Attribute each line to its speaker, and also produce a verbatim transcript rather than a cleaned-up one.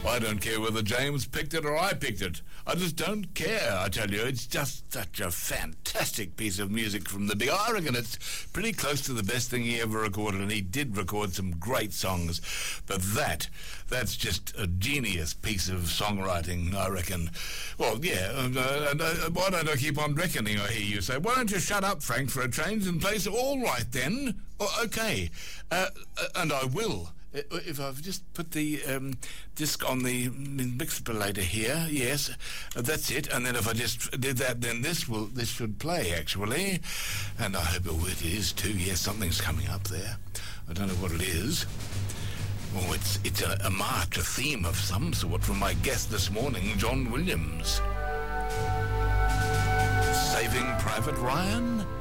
Speaker 1: I don't care whether James picked it or I picked it. I just don't care, I tell you. It's just such a fantastic piece of music from the big... I reckon it's pretty close to the best thing he ever recorded, and he did record some great songs. But that, that's just a genius piece of songwriting, I reckon. Well, yeah, uh, uh, uh, why don't I keep on reckoning, I hear you say. Why don't you shut up, Frank, for a change and play some... All right, then. Oh, okay. Uh, uh, and I will. If I've just put the um, disc on the mixer here, yes, uh, that's it. And then if I just did that, then this will this should play actually, and I hope it is too. Yes, something's coming up there. I don't know what it is. Oh, it's it's a, a march, a theme of some sort from my guest this morning, John Williams. Saving Private Ryan.